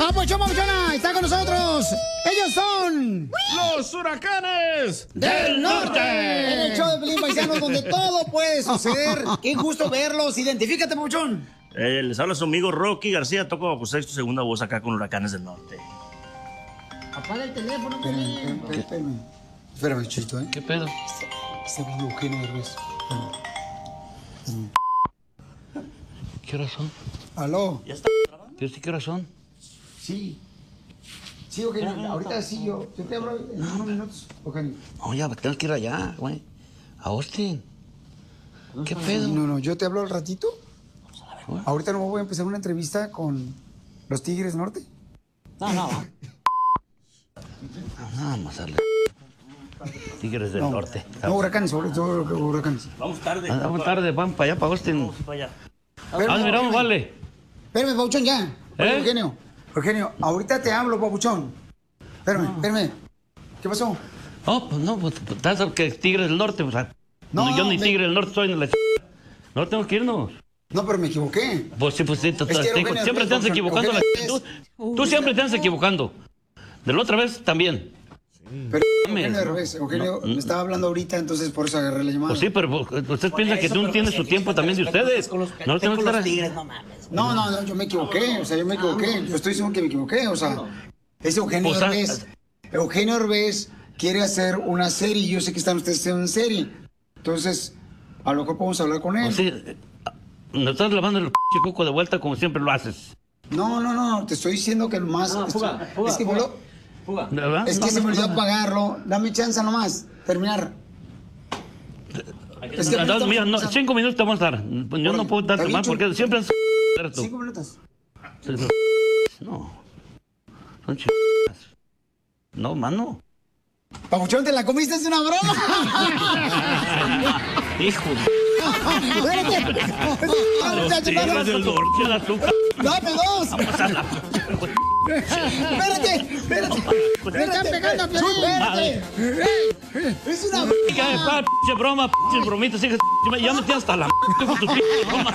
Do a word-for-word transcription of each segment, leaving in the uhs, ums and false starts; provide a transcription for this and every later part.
Papuchón, papuchona, está con nosotros. Ellos son los huracanes del norte. En el show de Pelín Paisanos, donde todo puede suceder. Qué gusto verlos. Identifícate, papuchón. Eh, les habla su amigo Rocky García. Toco bajo sexto segunda voz acá con Huracanes del Norte. Apaga el teléfono, Pelín. Espérame, espérame, Chito, ¿eh? ¿Qué pedo? Está hablando Eugenio Derbez. ¿Qué horas son? ¿Aló? ¿Ya está grabando? ¿Qué, ¿Qué horas son? Sí. Sí, Eugenio. Ah, ahorita sí, yo, yo te hablo en unos minutos, Eugenio. No, ya, tengo que ir allá, güey. A Austin. ¿Qué pedo? No, no, yo te hablo al ratito. Ahorita no voy a empezar una entrevista con los Tigres Norte. No, no. Nada más darle. Tigres del no, Norte. No, huracanes, sobre todo huracanes. Vamos tarde. Ah, vamos tarde, vamos para allá, para Austin. Vamos para allá. Ah, miramos, vale. Espérame, Papuchón, ya. Oye, ¿Eh? Eugenio, Eugenio, ahorita te hablo, Papuchón. Espérame, no. espérame. ¿Qué pasó? No, pues no, pues estás que Tigres del Norte, o sea. No, yo ni me... Tigre del Norte soy ni la ch... No, tengo que irnos. No, pero me equivoqué. Pues sí, pues sí, es que Eugenio, siempre te andas equivocando. La... Tú, tú siempre te andas equivocando. De la otra vez también. Pero Eugenio Derbez, Eugenio no, me estaba hablando ahorita, entonces por eso agarré la llamada. Pues sí, pero usted piensa que tú tienes su tiempo también de ustedes. No tenemos que estar... No, no, no, yo me equivoqué, o sea, yo me equivoqué. Yo estoy diciendo que me equivoqué, o sea, es Eugenio pues, Derbez. Eugenio Derbez quiere hacer una serie y yo sé que están ustedes haciendo una serie. Entonces, a lo mejor podemos hablar con él. Pues sí, nos estás lavando el p*** coco de vuelta como siempre lo haces. No, no, no, te estoy diciendo que lo más... No, fuga, fuga, es que fuga. Lo... Es que no, se me olvidó apagarlo. Dame chance nomás. Terminar. Es que no, mira, no, cinco minutos te vamos a dar. Yo bueno, no puedo darte más porque siempre han... Cinco minutos. No. Son ch... No, mano. Papuchón, ¿te la comiste? Es una broma. Hijo. Espérate. Los Tigres del Norte, el azúcar. Dame dos. Espérate, espérate. Me están pegando a Piolín. Espérate. Es una broma. Pinche broma, pinche bromita. Ya me tienes hasta la con tus bromas.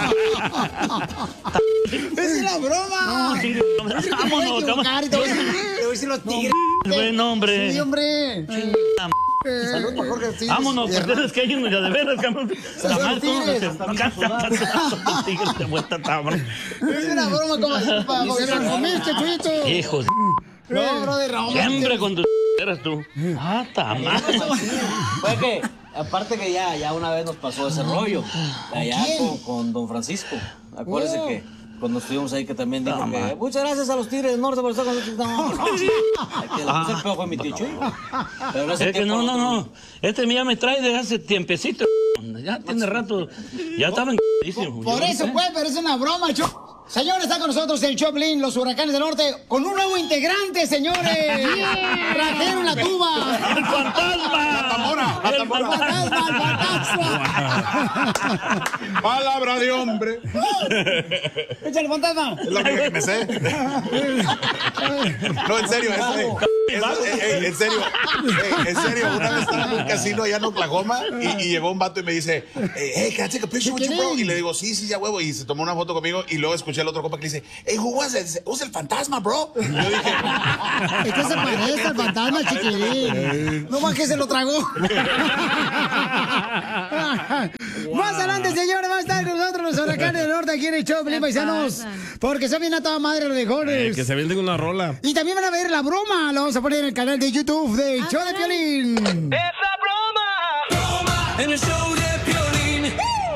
Es una broma. Vámonos. Te voy a decir los Tigres. Buen hombre. Sí, hombre. Salud para Jorge Tigres. Vámonos, porque es que hay uno ya de veras, cabrón. Salud, Tigres. Tigres de vuelta, cabrón. Es una broma como para se lo comiste, Chuito. Hijos. No, bro, de Ramón. Siempre con tus eras tú. Ah, tamás. Fue que, aparte que ya, ya una vez nos pasó ese rollo. Allá con, con don Francisco. Acuérdese oh. que cuando estuvimos ahí que también dijo no, que muchas gracias a los Tigres del Norte por estar con nosotros. No, no, no. Que la puse el peor fue mi tío Chuy. Pero es que no, no, no. Este ya me trae de hace tiempecito. Ya tiene rato. Ya estaba en... Por, por eso, pues, pero es una broma, Chuy. Señores, está con nosotros el Choplin, los Huracanes del Norte, con un nuevo integrante, señores. Yeah. Trajeron la tuba. ¡El fantasma! ¡La tambora! ¡El, el fantasma! ¡El fantasma! ¡Palabra de hombre! ¡Échale, fantasma! Es la única que me sé. No, en serio, es, es, es, es, en serio. En serio, una vez estaba en un casino allá en Oklahoma y, y llegó un vato y me dice, hey, can I take a picture with you, bro? Y le digo, sí, sí, ya huevo. Y se tomó una foto conmigo y luego escuché al otro compa que le dice, hey, who was it? Who's el fantasma, bro? Y yo dije, es que se parece al fantasma, chiquirín. No más que se lo tragó. Más adelante, señores, va a estar con nosotros los Huracanes del Norte aquí en el show, Pelín Paisanos. Porque se viene a toda madre los mejores. Eh, que se viene una rola. Y también van a ver la broma. Lo vamos a poner en el canal de YouTube de ah, Show de Piolín. ¡Es la broma! ¡Broma! En el show de Piolín.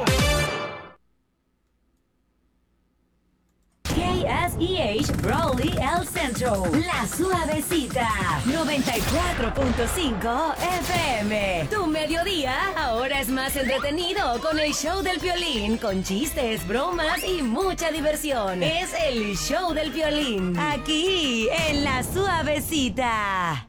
K S E H Brawley El Centro, La Suavecita, noventa y cuatro punto cinco F M. Tu mediodía ahora es más entretenido con el show del Piolín, con chistes, bromas y mucha diversión. Es el show del Piolín, aquí en La Suavecita.